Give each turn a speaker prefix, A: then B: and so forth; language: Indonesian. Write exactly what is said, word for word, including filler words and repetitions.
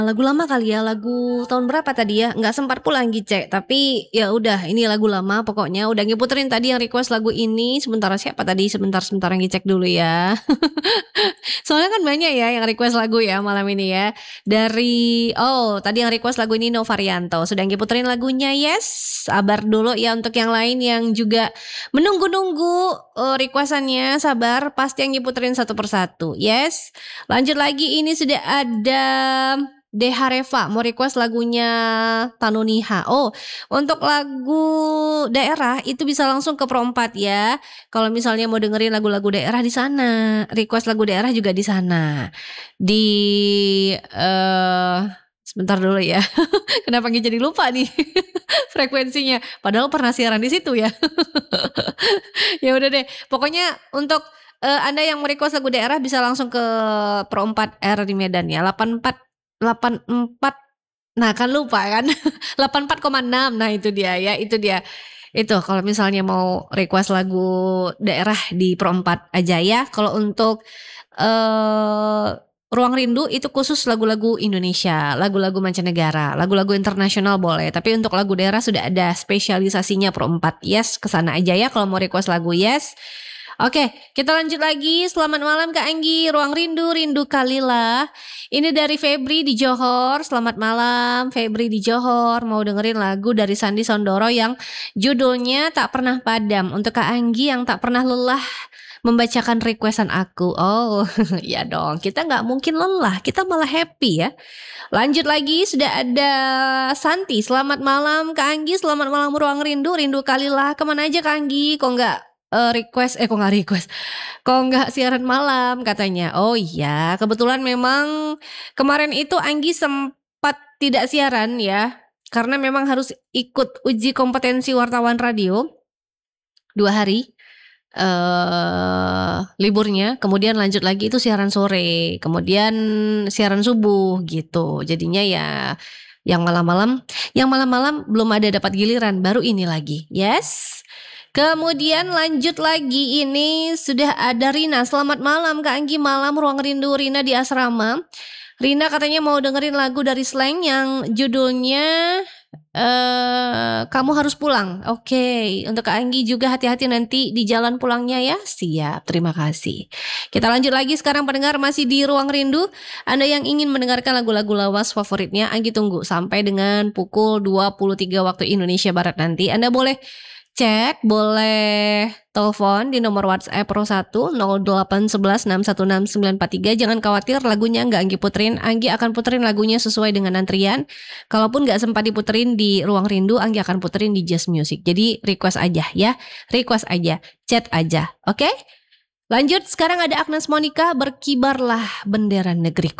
A: Lagu lama kali ya, lagu tahun berapa tadi ya? Nggak sempat pula Anggi cek, tapi ya udah ini lagu lama pokoknya. Udah Anggi puterin tadi yang request lagu ini. Sebentar siapa tadi? Sebentar-sebentar Anggi cek dulu ya. Soalnya kan banyak ya yang request lagu ya malam ini ya. Dari oh tadi yang request lagu ini Novarianto. Sudah Anggi puterin lagunya, yes. Sabar dulu ya untuk yang lain yang juga menunggu-nunggu uh, requestannya. Sabar, pasti Anggi puterin satu persatu, yes. Lanjut lagi, ini sudah ada Deha Reva mau request lagunya Tanuniha. Oh, untuk lagu daerah itu bisa langsung ke Pro empat ya. Kalau misalnya mau dengerin lagu-lagu daerah di sana, request lagu daerah juga di sana. Di uh, sebentar dulu ya. Kenapa jadi lupa nih frekuensinya? Padahal pernah siaran di situ ya. Ya udah deh. Pokoknya untuk uh, Anda yang mau request lagu daerah bisa langsung ke Pro empat R di Medan ya. delapan empat delapan empat. Nah kan lupa kan. delapan empat koma enam. Nah itu dia ya, itu dia. Itu kalau misalnya mau request lagu daerah di Pro empat aja ya. Kalau untuk uh, Ruang Rindu itu khusus lagu-lagu Indonesia, lagu-lagu mancanegara, lagu-lagu internasional boleh. Tapi untuk lagu daerah sudah ada spesialisasinya Pro empat. Yes, kesana aja ya kalau mau request lagu, yes. Oke, kita lanjut lagi. Selamat malam Kak Anggi, Ruang Rindu, Rindu Kalilah. Ini dari Febri di Johor. Selamat malam Febri di Johor. Mau dengerin lagu dari Sandi Sondoro yang judulnya Tak Pernah Padam. Untuk Kak Anggi yang tak pernah lelah membacakan requestan aku. Oh ya dong, kita gak mungkin lelah, kita malah happy ya. Lanjut lagi, sudah ada Santi. Selamat malam Kak Anggi, selamat malam Ruang Rindu, Rindu Kalilah. Kemana aja Kak Anggi? Kok gak Uh, request eh kok nggak request kok nggak siaran malam katanya. Oh iya, kebetulan memang kemarin itu Anggi sempat tidak siaran ya, karena memang harus ikut uji kompetensi wartawan radio dua hari uh, liburnya, kemudian lanjut lagi itu siaran sore, kemudian siaran subuh gitu. Jadinya ya yang malam-malam yang malam-malam belum ada dapat giliran, baru ini lagi, yes. Kemudian lanjut lagi, ini sudah ada Rina. Selamat malam Kak Anggi, malam Ruang Rindu, Rina di asrama. Rina katanya mau dengerin lagu dari Slank yang judulnya uh, Kamu Harus Pulang. Oke, okay. Untuk Kak Anggi juga hati-hati nanti di jalan pulangnya ya. Siap, terima kasih. Kita lanjut lagi sekarang pendengar, masih di Ruang Rindu. Anda yang ingin mendengarkan lagu-lagu lawas favoritnya, Anggi tunggu sampai dengan pukul dua puluh tiga waktu Indonesia Barat nanti. Anda boleh cek, boleh telepon di nomor WhatsApp Pro satu nol delapan satu satu enam satu enam sembilan empat tiga. Jangan khawatir, lagunya nggak Anggi puterin. Anggi akan puterin lagunya sesuai dengan antrian. Kalaupun nggak sempat diputerin di Ruang Rindu, Anggi akan puterin di Just Music. Jadi request aja ya, request aja, chat aja, oke? Okay? Lanjut, sekarang ada Agnes Monica, Berkibarlah Bendera Negeriku.